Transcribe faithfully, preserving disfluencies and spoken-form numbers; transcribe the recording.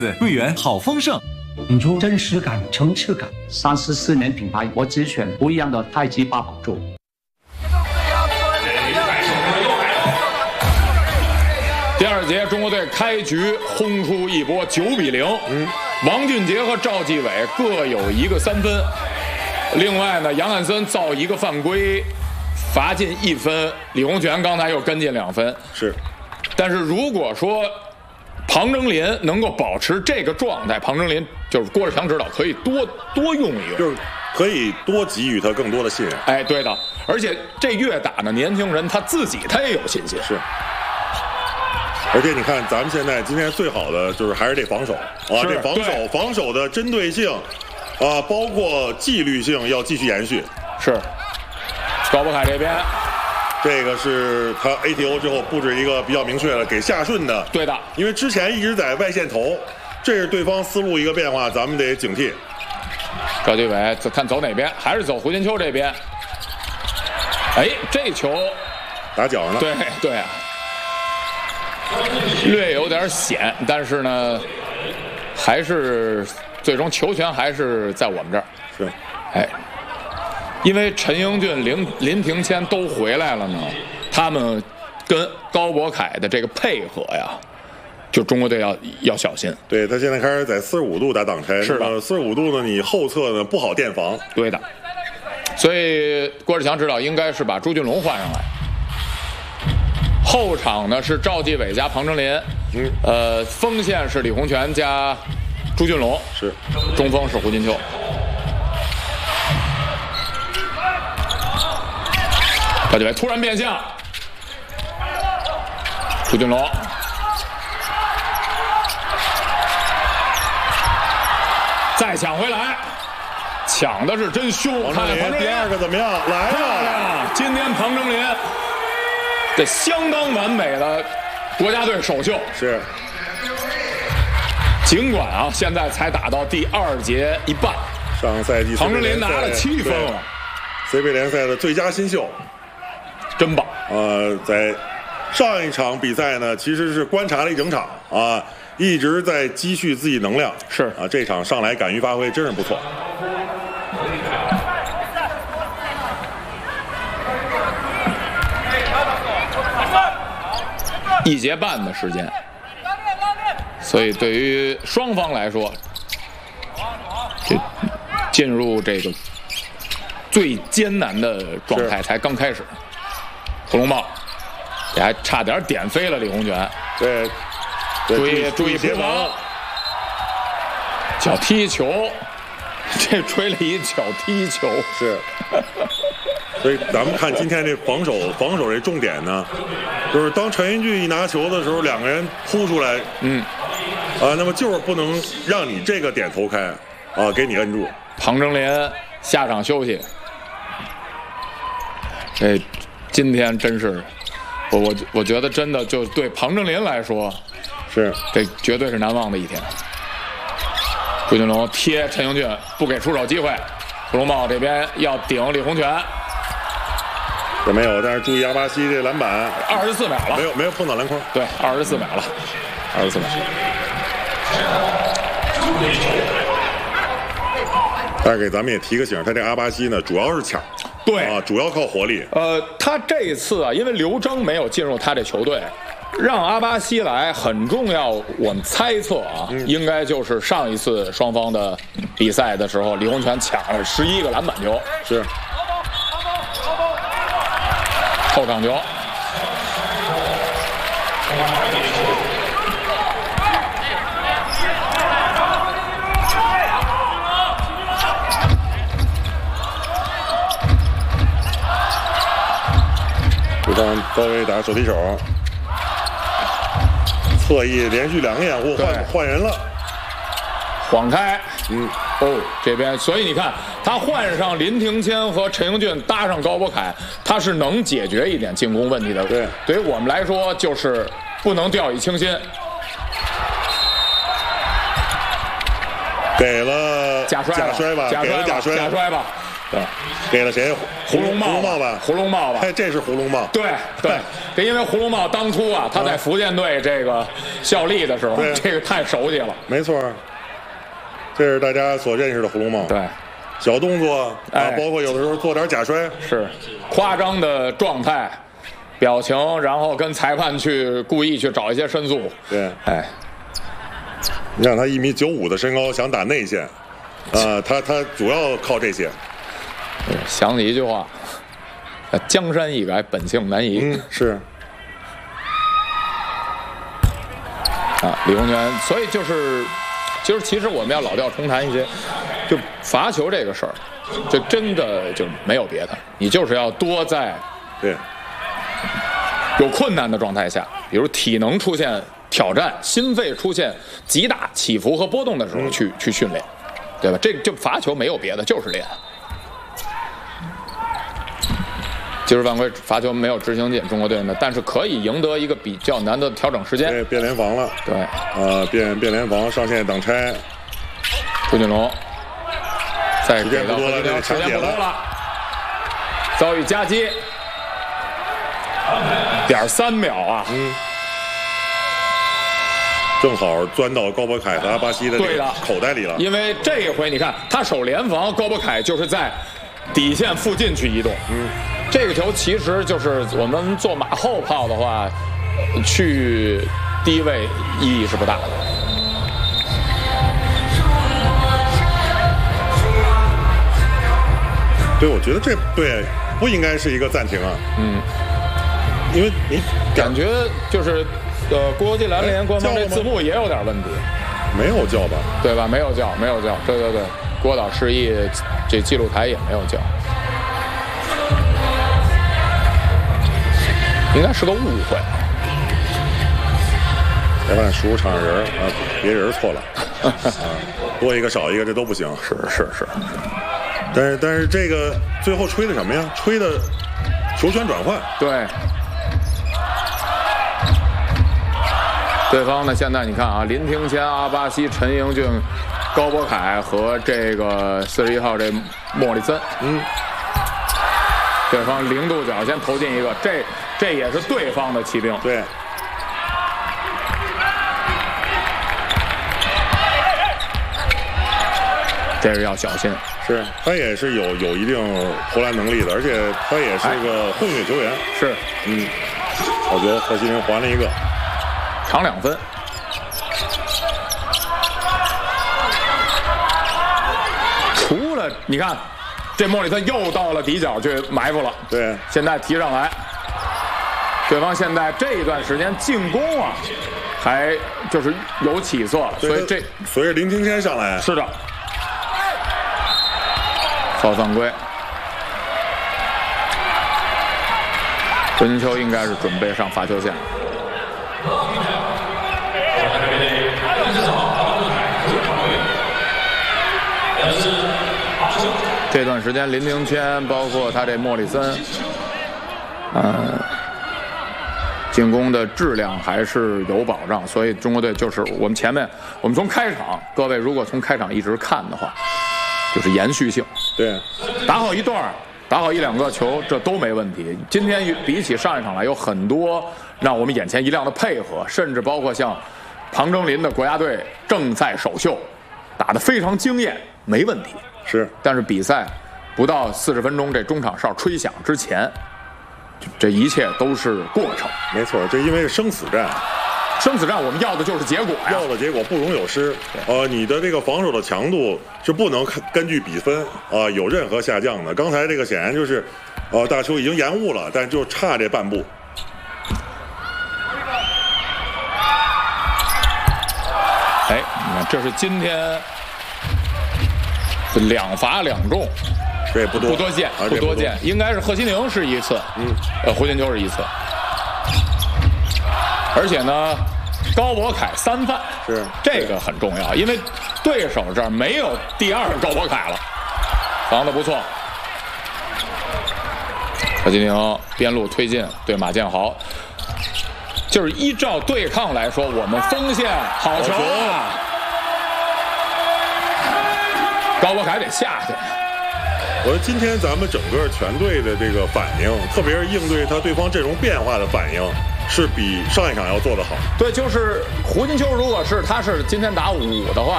队员好丰盛， 引出真实感、层次感。 三十四年品牌，我只选不一样的太极八宝粥。 第二节，中国队开局轰出一波九比零。嗯，王俊杰和赵继伟各有一个三分。另外呢，杨汉森造一个犯规，罚进一分。李洪权刚才又跟进两分。 是， 但是如果说庞征林能够保持这个状态，庞征林就是郭志强指导可以多多用一用， 就是可以多给予他更多的信任。 哎，对的，而且这越打呢，年轻人他自己他也有信心。 是。而且你看，咱们现在今天最好的就是还是这防守啊，这防守防守的针对性啊，包括纪律性要继续延续。 是，高博凯这边， 这个是他 A T O 之后布置一个比较明确的给夏顺的。 对的， 因为之前一直在外线投，这是对方思路一个变化，咱们得警惕。 赵继伟看走哪边，还是走胡金秋这边。哎，这球打脚上了。 对对啊。略有点险，但是呢，还是最终球权还是在我们这儿。 是， 哎，因为陈英俊、林林庭谦都回来了呢，他们跟高博凯的这个配合呀，就中国队要要小心。 对，他现在开始在四十五度打挡拆， 是的， 四十五度呢，你后侧呢不好垫防。 对的，所以郭志强指导应该是把朱俊龙换上来。后场呢是赵继伟加庞征林，嗯，呃，锋线是李洪权加朱俊龙， 是， 中锋是胡金秋。赵继伟突然变向，朱俊龙，再抢回来，抢的是真凶。 庞征林第二个怎么样？来了， 今天庞征林。这相当完美的国家队首秀是， 尽管啊，现在才打到第二节一半， 上赛季庞征林拿了七分了 ，C 杯联赛的最佳新秀， 真棒。 呃，在上一场比赛呢，其实是观察了一整场啊，一直在积蓄自己能量， 是啊，这场上来敢于发挥，真是不错。 一节半的时间，所以对于双方来说，这进入这个最艰难的状态才刚开始。胡龙茂也还差点点飞了李洪权， 对， 注意注意别防，脚踢球，这吹了一脚踢球是。所以咱们看今天这防守，防守这重点呢，就是当陈英俊一拿球的时候，两个人扑出来， 嗯， 啊，那么就是不能让你这个点投开，啊，给你摁住。 庞征林下场休息，这今天真是，我我我觉得真的就对庞征林来说， 是这绝对是难忘的一天。朱俊龙贴陈英俊，不给出手机会，胡龙茂这边要顶李洪权。 这没有，但是注意阿巴西这篮板， 二十四秒了， 没有没有碰到篮筐， 对，二十四秒了，二十四秒。 但是给咱们也提个醒，他这阿巴西呢，主要是抢， 对啊，主要靠活力。 呃，他这一次啊，因为刘铮没有进入他这球队，让阿巴西来很重要。我们猜测啊，嗯、应该就是上一次双方的比赛的时候，李洪权抢了十一个篮板球， 是。 后场球， 对方高位打手提手，侧翼连续两个掩护，换换人了， 晃开， 嗯。 哦，这边，所以你看，他换上林庭谦和陈英俊，搭上高博凯，他是能解决一点进攻问题的。 对， 对于我们来说，就是不能掉以轻心。 给了假摔吧， 假摔吧， 假摔吧， 假摔， 假摔吧。 对， 给了谁？ 胡龙茂， 胡龙茂吧， 胡龙茂吧， 哎，这是胡龙茂。 对对，这因为胡龙茂当初啊，他在福建队这个效力的时候，这个太熟悉了。 没错，这是大家所认识的胡龙茂。 对， 小动作啊， 哎、 包括有的时候做点假摔， 是夸张的状态、表情，然后跟裁判去故意去找一些申诉。 对， 哎， 你看他一米九五的身高，想打内线。啊、呃，他他主要靠这些。 想起一句话，江山易改，本性难移。 嗯，是。 啊，李洪权，所以就是，就是其实我们要老调重弹一些，就罚球这个事儿，就真的就没有别的，你就是要多在对有困难的状态下，比如体能出现挑战、心肺出现极大起伏和波动的时候去、嗯、去训练。对吧？这就罚球没有别的，就是练。技术犯规，罚球没有执行进，中国队呢，但是可以赢得一个比较难的调整时间。 对，变联防了。 对， 呃，变变联防，上线挡拆。 胡锦龙，再给到何金龙， 时间不多了，遭遇夹击，点三秒啊！ 嗯。正好钻到高博凯和阿巴西的口袋里了。 因为这一回你看他守联防，高博凯就是在底线附近去移动。 嗯， 这个球其实就是我们做马后炮的话，去低位意义是不大的。 对，我觉得这对不应该是一个暂停啊。 嗯， 因为你感觉就是。呃，国际篮联官方这字幕也有点问题， 没有叫吧？ 对吧？没有叫，没有叫。对对对，郭导示意，这记录台也没有叫，应该是个误会。 裁判输入场上人啊，别人错了啊，多一个少一个这都不行。 是是是， 但是但是这个最后吹的什么呀？吹的球权转换。 对。对方呢？现在你看啊，林庭谦、阿巴西、陈英俊、高博凯和这个四十一号这莫里森， 嗯， 对方零度角先投进一个，这这也是对方的骑兵。 对， 这是要小心。 是他也是有有一定投篮能力的，而且他也是个混血球员。 是， 嗯，好球，贺西宁还了一个。 长两分，除了你看，这莫里森又到了底角去埋伏了。 对， 现在提上来，对方现在这一段时间进攻啊，还就是有起色了，所以这随着林庭谦上来， 是的，false犯规，孙金秋应该是准备上罚球线。这段时间，林庭谦包括他这莫里森，呃，进攻的质量还是有保障，所以中国队就是我们前面，我们从开场，各位如果从开场一直看的话，就是延续性， 对， 打好一段，打好一两个球，这都没问题。今天比起上一场来，有很多让我们眼前一亮的配合，甚至包括像庞征林的国家队正在首秀，打得非常惊艳，没问题。 是， 但是比赛不到四十分钟，这中场哨吹响之前，这一切都是过程。 没错，这因为是生死战， 生死战我们要的就是结果呀， 要的结果不容有失。呃，你的这个防守的强度是不能根据比分啊、呃、有任何下降的。刚才这个显然就是，呃，大邱已经延误了，但就差这半步。 哎，你看，这是今天两罚两中， 这不多不多见， 啊、 不多见，应该是贺西宁是一次， 嗯， 呃，胡金秋是一次，而且呢，高博凯三犯， 是这个很重要，因为对手这儿没有第二高博凯了，防得不错。贺西宁边路推进对马建豪，就是依照对抗来说，我们锋线好球啊！高博凯得下去， 我觉得今天咱们整个全队的这个反应，特别是应对他对方阵容变化的反应，是比上一场要做得好。 对，就是胡金秋，如果是他是今天打五的话。